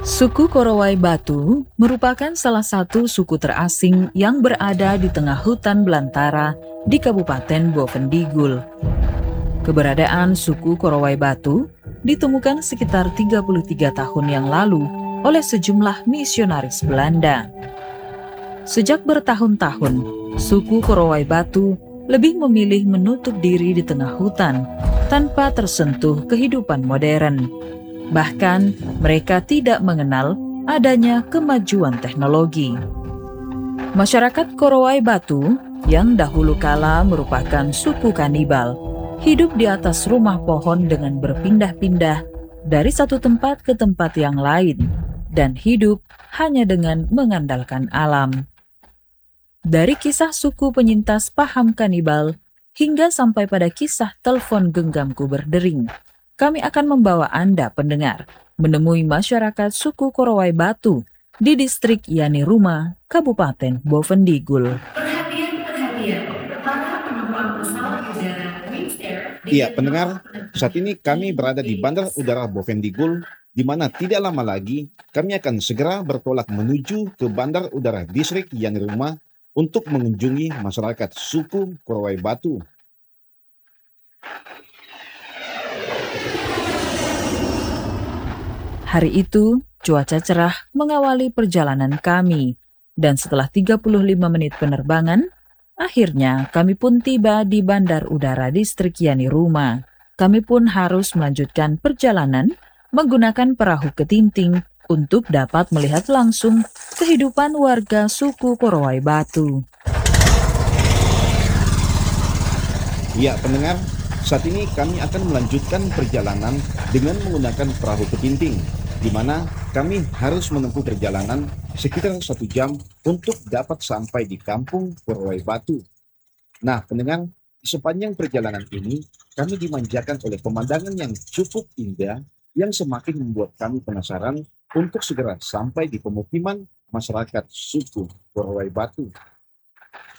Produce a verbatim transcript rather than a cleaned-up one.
Suku Korowai Batu merupakan salah satu suku terasing yang berada di tengah hutan belantara di Kabupaten Bovendigul. Keberadaan suku Korowai Batu ditemukan sekitar tiga puluh tiga tahun yang lalu oleh sejumlah misionaris Belanda. Sejak bertahun-tahun, suku Korowai Batu lebih memilih menutup diri di tengah hutan tanpa tersentuh kehidupan modern. Bahkan, mereka tidak mengenal adanya kemajuan teknologi. Masyarakat Korowai Batu yang dahulu kala merupakan suku kanibal, hidup di atas rumah pohon dengan berpindah-pindah dari satu tempat ke tempat yang lain, dan hidup hanya dengan mengandalkan alam. Dari kisah suku penyintas paham kanibal hingga sampai pada kisah telepon genggamku berdering, kami akan membawa Anda pendengar menemui masyarakat suku Korowai Batu di distrik Yaniruma, Kabupaten Bovendigul. Perhatian, perhatian, para penumpang pesawat udara Wings Air. Iya, pendengar, saat ini kami berada di Bandar Udara Bovendigul, di mana tidak lama lagi kami akan segera bertolak menuju ke Bandar Udara Distrik Yaniruma untuk mengunjungi masyarakat suku Korowai Batu. Hari itu, cuaca cerah mengawali perjalanan kami, dan setelah tiga puluh lima menit penerbangan, akhirnya kami pun tiba di Bandar Udara Distrik Yaniruma. Kami pun harus melanjutkan perjalanan menggunakan perahu ketinting untuk dapat melihat langsung kehidupan warga suku Korowai Batu. Ya, pendengar, saat ini kami akan melanjutkan perjalanan dengan menggunakan perahu ketinting, di mana kami harus menempuh perjalanan sekitar satu jam untuk dapat sampai di kampung Korowai Batu. Nah, pendengar, di sepanjang perjalanan ini, kami dimanjakan oleh pemandangan yang cukup indah yang semakin membuat kami penasaran untuk segera sampai di pemukiman masyarakat suku Korowai Batu.